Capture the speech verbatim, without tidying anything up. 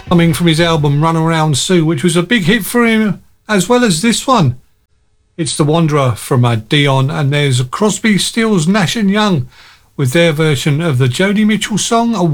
coming from his album Run Around Sue, which was a big hit for him as well as this one. It's The Wanderer from uh, Dion, and there's Crosby, Stills, Nash and Young with their version of the Joni Mitchell song